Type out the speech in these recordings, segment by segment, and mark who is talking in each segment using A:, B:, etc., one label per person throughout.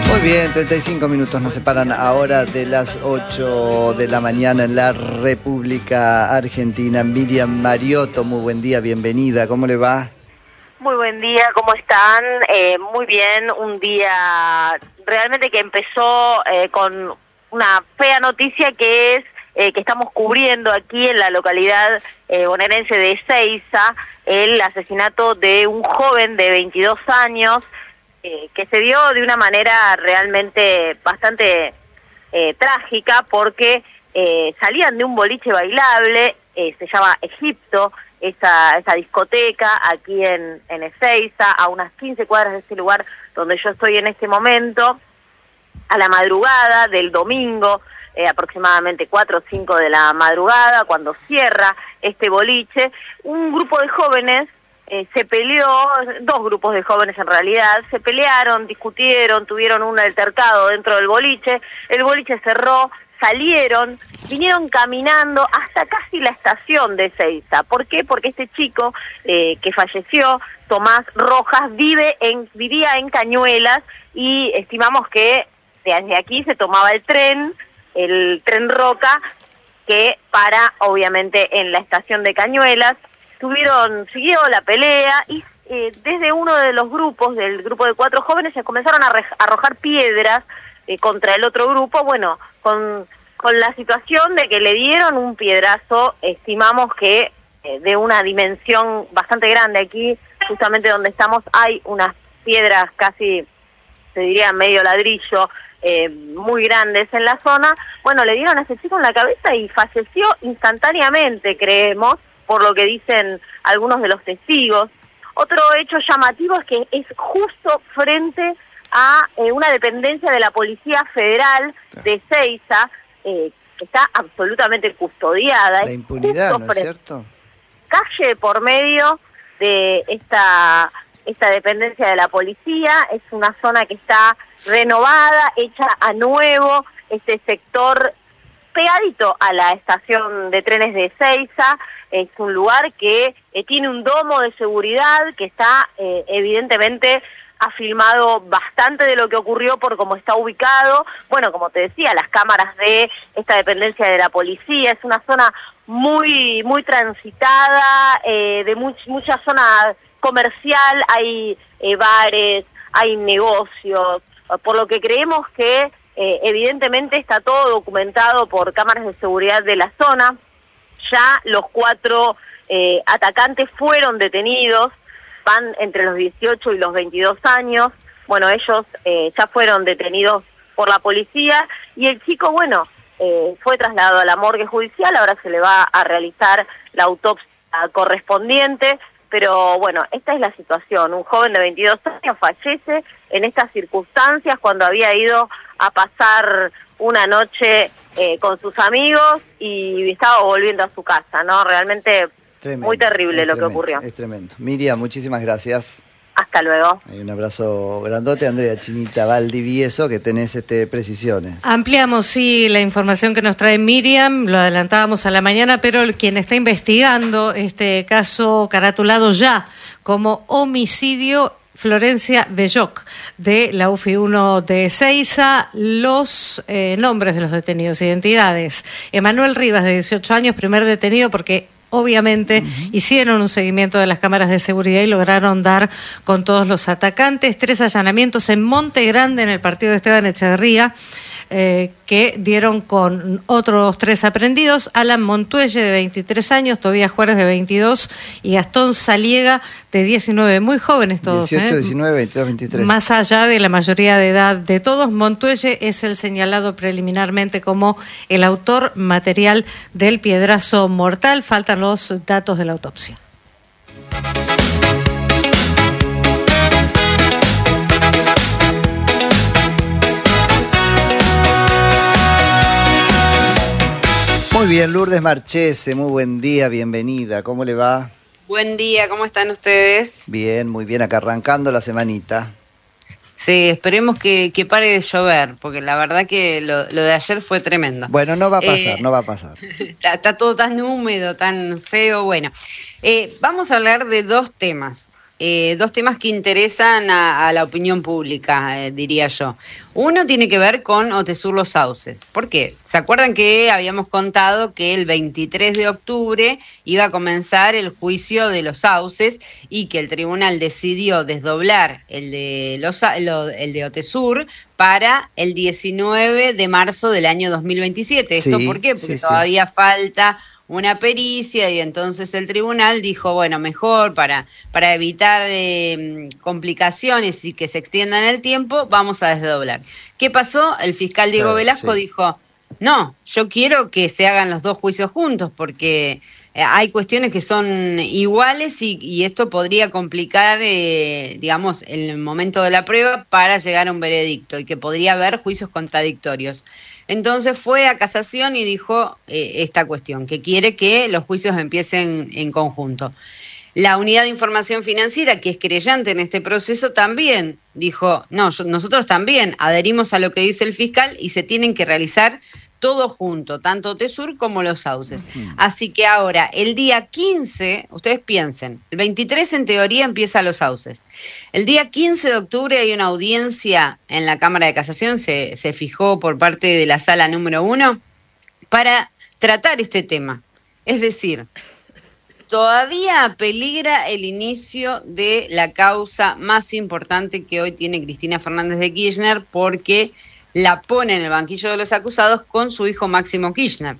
A: Muy bien, 35 minutos nos separan ahora de las 8 de la mañana en la República Argentina. Miriam Mariotto, muy buen día, bienvenida, ¿cómo le va?
B: Muy buen día, ¿cómo están? Muy bien, un día realmente que empezó con una fea noticia que es que estamos cubriendo aquí en la localidad bonaerense de Ezeiza, el asesinato de un joven de 22 años, que se dio de una manera realmente bastante trágica porque salían de un boliche bailable, se llama Egipto, esa discoteca aquí en Ezeiza, a unas 15 cuadras de ese lugar donde yo estoy en este momento, a la madrugada del domingo, aproximadamente 4 o 5 de la madrugada, cuando cierra este boliche, un grupo de jóvenes se peleó, dos grupos de jóvenes en realidad, se pelearon, discutieron, tuvieron un altercado dentro del boliche, el boliche cerró, salieron, vinieron caminando hasta casi la estación de Ezeiza. ¿Por qué? Porque este chico que falleció, Tomás Rojas, vivía en Cañuelas y estimamos que desde aquí se tomaba el tren Roca, que para obviamente en la estación de Cañuelas. Siguió la pelea y desde uno de los grupos, del grupo de 4 jóvenes, se comenzaron a arrojar piedras contra el otro grupo, bueno, con la situación de que le dieron un piedrazo, estimamos que de una dimensión bastante grande. Aquí, justamente donde estamos, hay unas piedras casi, se diría medio ladrillo, muy grandes en la zona. Bueno, le dieron a ese chico en la cabeza y falleció instantáneamente, creemos, por lo que dicen algunos de los testigos. Otro hecho llamativo es que es justo frente a una dependencia de la Policía Federal de Ezeiza, que está absolutamente custodiada.
A: La impunidad, ¿no es cierto?
B: Calle por medio de esta dependencia de la policía, es una zona que está renovada, hecha a nuevo, este sector pegadito a la estación de trenes de Ezeiza. Es un lugar que tiene un domo de seguridad que está evidentemente ha filmado bastante de lo que ocurrió por cómo está ubicado. Bueno, como te decía, las cámaras de esta dependencia de la policía, es una zona muy transitada, de mucha zona comercial, hay bares, hay negocios, por lo que creemos que evidentemente está todo documentado por cámaras de seguridad de la zona. Ya los 4 atacantes fueron detenidos, van entre los 18 y los 22 años. Bueno, ellos ya fueron detenidos por la policía y el chico, bueno, fue trasladado a la morgue judicial, ahora se le va a realizar la autopsia correspondiente, pero bueno, esta es la situación. Un joven de 22 años fallece en estas circunstancias cuando había ido a pasar una noche con sus amigos y estaba volviendo a su casa, ¿no? Realmente tremendo, muy terrible lo que ocurrió.
A: Es tremendo. Miriam, muchísimas gracias.
B: Hasta luego.
A: Hay un abrazo grandote. Andrea Chinita Valdivieso, que tenés precisiones.
C: Ampliamos, sí, la información que nos trae Miriam, lo adelantábamos a la mañana, pero quien está investigando este caso caratulado ya como homicidio, Florencia Belloc, de la UFI 1 de Ezeiza. Los nombres de los detenidos, identidades: Emanuel Rivas, de 18 años, primer detenido porque obviamente hicieron un seguimiento de las cámaras de seguridad y lograron dar con todos los atacantes. 3 allanamientos en Monte Grande, en el partido de Esteban Echeverría, que dieron con otros 3 aprendidos: Alan Montuelle, de 23 años, Tobías Juárez, de 22, y Gastón Saliega, de 19, muy jóvenes todos.
A: 18, 19, 22, 23.
C: Más allá de la mayoría de edad de todos, Montuelle es el señalado preliminarmente como el autor material del piedrazo mortal. Faltan los datos de la autopsia.
A: Muy bien, Lourdes Marchese, muy buen día, bienvenida, ¿cómo le va?
D: Buen día, ¿cómo están ustedes?
A: Bien, muy bien, acá arrancando la semanita.
D: Sí, esperemos que pare de llover, porque la verdad que lo de ayer fue tremendo.
A: Bueno, no va a pasar, no va a pasar.
D: Está todo tan húmedo, tan feo, bueno. Vamos a hablar de 2 temas. dos temas que interesan a la opinión pública, diría yo. Uno tiene que ver con Otesur Los Sauces. ¿Por qué? ¿Se acuerdan que habíamos contado que el 23 de octubre iba a comenzar el juicio de Los Sauces y que el tribunal decidió desdoblar el de Otesur para el 19 de marzo del año 2027? ¿Esto por qué? Porque todavía falta una pericia y entonces el tribunal dijo, bueno, mejor para evitar complicaciones y que se extiendan el tiempo, vamos a desdoblar. ¿Qué pasó? El fiscal Diego Velasco dijo, no, yo quiero que se hagan los dos juicios juntos porque hay cuestiones que son iguales y esto podría complicar, digamos, el momento de la prueba para llegar a un veredicto y que podría haber juicios contradictorios. Entonces fue a casación y dijo esta cuestión, que quiere que los juicios empiecen en conjunto. La Unidad de Información Financiera, que es querellante en este proceso, también dijo, no, nosotros también adherimos a lo que dice el fiscal y se tienen que realizar todo junto, tanto Otesur como Los Sauces. Así que ahora, el día 15, ustedes piensen, el 23 en teoría empieza Los Sauces. El día 15 de octubre hay una audiencia en la Cámara de Casación, se fijó por parte de la sala número 1, para tratar este tema. Es decir, todavía peligra el inicio de la causa más importante que hoy tiene Cristina Fernández de Kirchner, porque la pone en el banquillo de los acusados con su hijo Máximo Kirchner.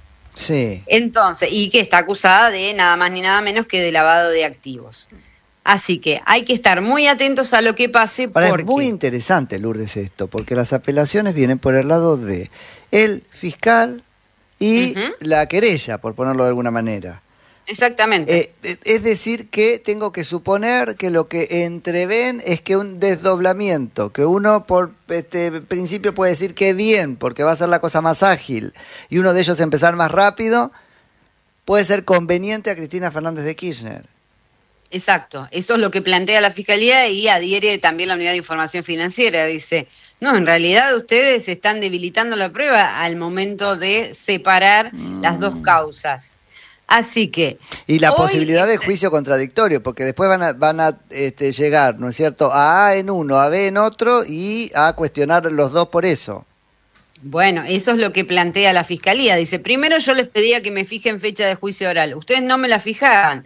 A: Sí.
D: Entonces, y que está acusada de nada más ni nada menos que de lavado de activos. Así que hay que estar muy atentos a lo que pase.
A: Ahora, es muy interesante, Lourdes, esto, porque las apelaciones vienen por el lado de el fiscal y la querella, por ponerlo de alguna manera.
D: Exactamente.
A: Es decir, que tengo que suponer que lo que entreven es que un desdoblamiento, que uno por principio puede decir que bien, porque va a ser la cosa más ágil, y uno de ellos empezar más rápido, puede ser conveniente a Cristina Fernández de Kirchner.
D: Exacto, eso es lo que plantea la Fiscalía y adhiere también la Unidad de Información Financiera. Dice, no, en realidad ustedes están debilitando la prueba al momento de separar las dos causas. Así que...
A: Y la posibilidad de juicio contradictorio, porque después van a llegar, ¿no es cierto?, a A en uno, a B en otro y a cuestionar los dos por eso.
D: Bueno, eso es lo que plantea la Fiscalía. Dice, primero yo les pedía que me fijen fecha de juicio oral. Ustedes no me la fijaban,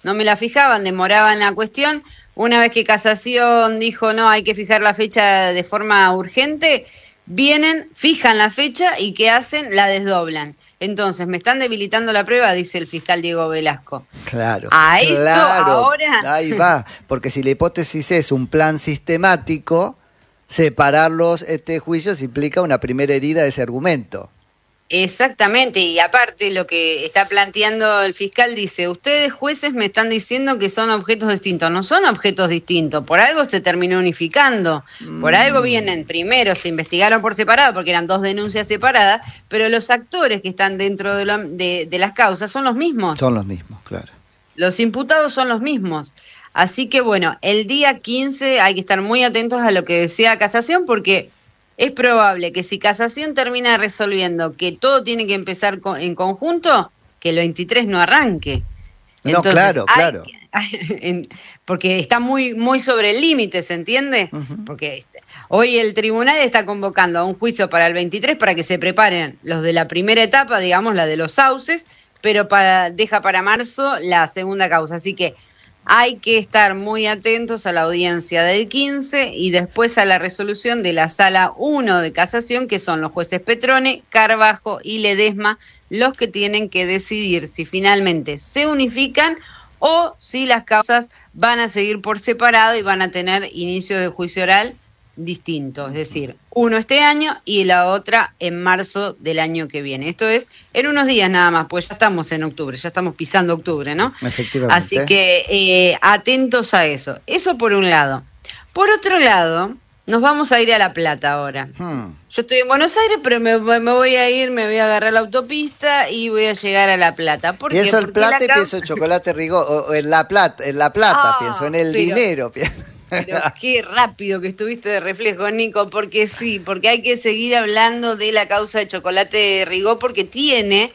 D: demoraban la cuestión. Una vez que Casación dijo, no, hay que fijar la fecha de forma urgente, vienen, fijan la fecha y ¿qué hacen? La desdoblan. Entonces, me están debilitando la prueba, dice el fiscal Diego Velasco.
A: Claro,
D: claro. Ahora...
A: Ahí va, porque si la hipótesis es un plan sistemático, separar los juicios implica una primera herida de ese argumento.
D: Exactamente, y aparte lo que está planteando el fiscal dice, ustedes jueces me están diciendo que son objetos distintos. No son objetos distintos, por algo se terminó unificando, por algo vienen primero, se investigaron por separado porque eran dos denuncias separadas, pero los actores que están dentro de las causas son los mismos.
A: Son los mismos, claro.
D: Los imputados son los mismos. Así que bueno, el día 15 hay que estar muy atentos a lo que decía Casación porque... es probable que si Casación termina resolviendo que todo tiene que empezar en conjunto, que el 23 no arranque.
A: Entonces, claro.
D: Porque está muy, muy sobre el límite, ¿se entiende? Porque hoy el tribunal está convocando a un juicio para el 23 para que se preparen los de la primera etapa, digamos, la de Los Sauces, pero deja para marzo la segunda causa. Así que hay que estar muy atentos a la audiencia del 15 y después a la resolución de la Sala 1 de Casación, que son los jueces Petrone, Carbajo y Ledesma, los que tienen que decidir si finalmente se unifican o si las causas van a seguir por separado y van a tener inicio de juicio oral distinto, es decir, uno este año y la otra en marzo del año que viene. Esto es en unos días nada más, pues ya estamos en octubre, ya estamos pisando octubre, ¿no?
A: Efectivamente.
D: Así que atentos a eso. Eso por un lado. Por otro lado, nos vamos a ir a La Plata ahora. Yo estoy en Buenos Aires, pero me voy a ir, me voy a agarrar la autopista y voy a llegar a La Plata. ¿Por qué?
A: Pienso en Plata y pienso en Chocolate Rigó, o en La Plata, pienso en el dinero,
D: Pero qué rápido que estuviste de reflejo, Nico, porque sí, porque hay que seguir hablando de la causa de Chocolate Rigó, porque tiene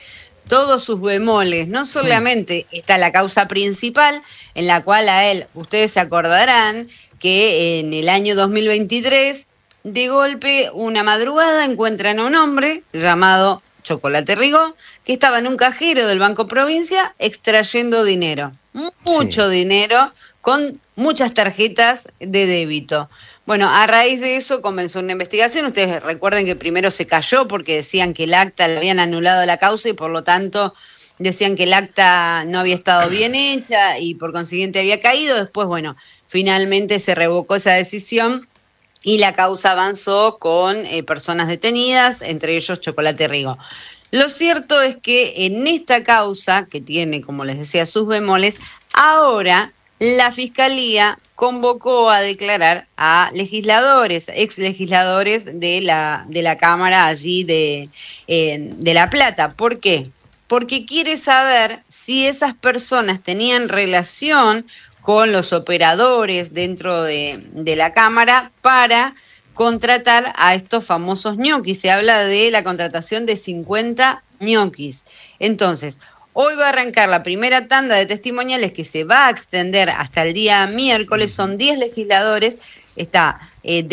D: todos sus bemoles. No solamente está la causa principal, en la cual a él, ustedes se acordarán que en el año 2023, de golpe, una madrugada, encuentran a un hombre llamado Chocolate Rigó, que estaba en un cajero del Banco Provincia extrayendo dinero. Mucho dinero, con muchas tarjetas de débito. Bueno, a raíz de eso comenzó una investigación. Ustedes recuerden que primero se cayó porque decían que el acta le habían anulado la causa y por lo tanto decían que el acta no había estado bien hecha y por consiguiente había caído. Después, bueno, finalmente se revocó esa decisión y la causa avanzó con personas detenidas, entre ellos Chocolate Rigó. Lo cierto es que en esta causa, que tiene, como les decía, sus bemoles, ahora la Fiscalía convocó a declarar a legisladores, ex legisladores de la Cámara allí de La Plata. ¿Por qué? Porque quiere saber si esas personas tenían relación con los operadores dentro de la Cámara para contratar a estos famosos ñoquis. Se habla de la contratación de 50 ñoquis. Entonces, hoy va a arrancar la primera tanda de testimoniales que se va a extender hasta el día miércoles. Son 10 legisladores. Está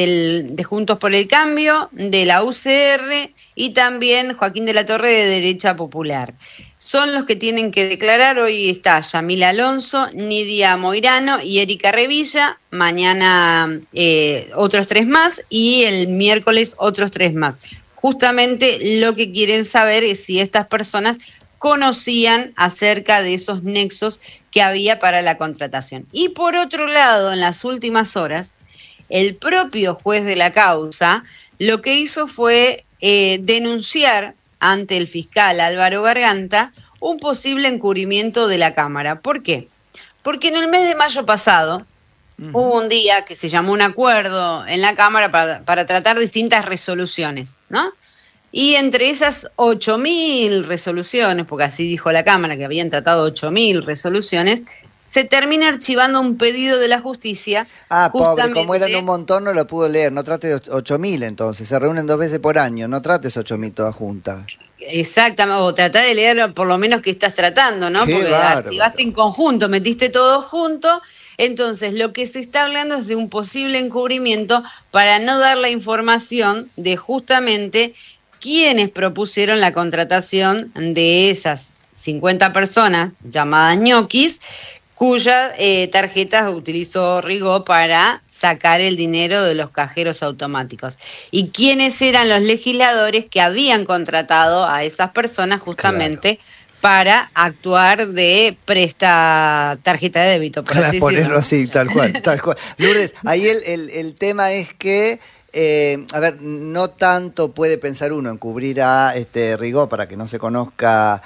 D: de Juntos por el Cambio, de la UCR y también Joaquín de la Torre de Derecha Popular. Son los que tienen que declarar. Hoy está Yamila Alonso, Nidia Moirano y Erika Revilla. Mañana otros 3 más y el miércoles otros 3 más. Justamente lo que quieren saber es si estas personas conocían acerca de esos nexos que había para la contratación. Y por otro lado, en las últimas horas, el propio juez de la causa lo que hizo fue denunciar ante el fiscal Álvaro Garganta un posible encubrimiento de la Cámara. ¿Por qué? Porque en el mes de mayo pasado hubo un día que se llamó un acuerdo en la Cámara para tratar distintas resoluciones, ¿no? Y entre esas 8.000 resoluciones, porque así dijo la Cámara que habían tratado 8.000 resoluciones, se termina archivando un pedido de la justicia.
A: Pobre, como eran un montón no lo pudo leer, no trate de 8.000 entonces, se reúnen 2 veces por año, no trates 8.000 todas juntas.
D: Exactamente, o tratá de leer por lo menos que estás tratando, ¿no?
A: Qué
D: porque
A: bárbaro.
D: Archivaste en conjunto, metiste todo junto. Entonces, lo que se está hablando es de un posible encubrimiento para no dar la información de justamente quienes propusieron la contratación de esas 50 personas llamadas ñoquis, cuyas tarjetas utilizó Rigó para sacar el dinero de los cajeros automáticos. Y quiénes eran los legisladores que habían contratado a esas personas justamente para actuar de presta tarjeta de débito, por así
A: ponerlo
D: decirlo.
A: así, tal cual, tal cual. Lourdes, ahí el tema es que no tanto puede pensar uno en cubrir a Rigó para que no se conozca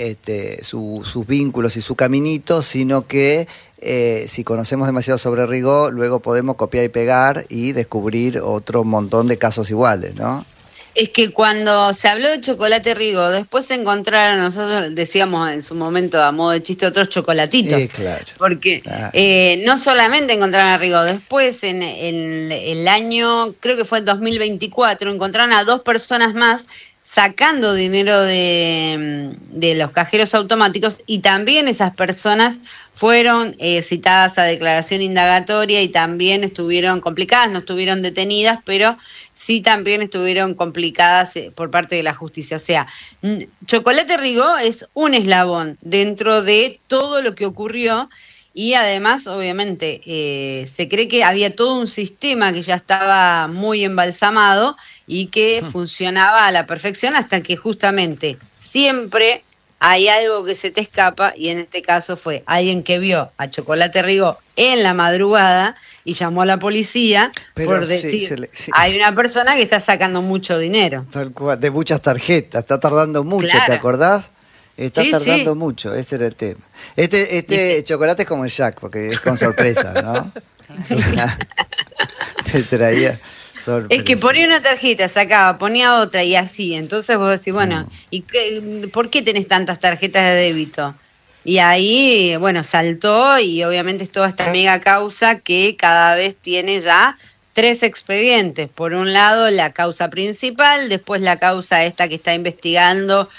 A: sus vínculos y su caminito, sino que si conocemos demasiado sobre Rigó, luego podemos copiar y pegar y descubrir otro montón de casos iguales, ¿no?
D: Es que cuando se habló de Chocolate Rigó, después se encontraron, nosotros decíamos en su momento a modo de chiste, otros chocolatitos.
A: Claro.
D: Porque no solamente encontraron a Rigó, después en el año, creo que fue en 2024, encontraron a 2 personas más sacando dinero de los cajeros automáticos, y también esas personas fueron citadas a declaración indagatoria y también estuvieron complicadas, no estuvieron detenidas, pero sí también estuvieron complicadas por parte de la justicia. O sea, Chocolate Rigó es un eslabón dentro de todo lo que ocurrió. Y además, obviamente, se cree que había todo un sistema que ya estaba muy embalsamado y que funcionaba a la perfección, hasta que justamente siempre hay algo que se te escapa, y en este caso fue alguien que vio a Chocolate Rigó en la madrugada y llamó a la policía. Pero por decir, hay una persona que está sacando mucho dinero.
A: Tal cual, de muchas tarjetas, está tardando mucho, claro. ¿Te acordás? Está tardando mucho, ese era el tema. Este chocolate es como el Jack, porque es con sorpresa, ¿no? Te traía sorpresa.
D: Es que ponía una tarjeta, sacaba, ponía otra y así. Entonces vos decís, bueno, ¿y por qué tenés tantas tarjetas de débito? Y ahí, bueno, saltó, y obviamente es toda esta mega causa que cada vez tiene ya 3 expedientes. Por un lado, la causa principal, después la causa esta que está investigando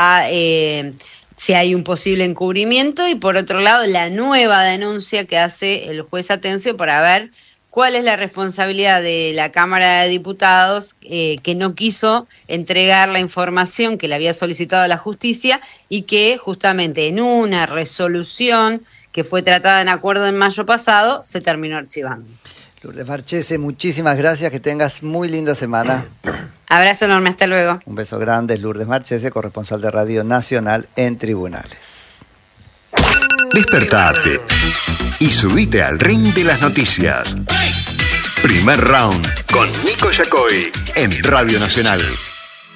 D: si hay un posible encubrimiento, y por otro lado, la nueva denuncia que hace el juez Atencio para ver cuál es la responsabilidad de la Cámara de Diputados que no quiso entregar la información que le había solicitado a la justicia y que justamente en una resolución que fue tratada en acuerdo en mayo pasado se terminó archivando.
A: Lourdes Marchese, muchísimas gracias, que tengas muy linda semana.
D: Abrazo enorme, hasta luego.
A: Un beso grande, Lourdes Marchese, corresponsal de Radio Nacional en Tribunales.
E: Despertate y subite al ring de las noticias. Primer round con Nico Yacoy en Radio Nacional.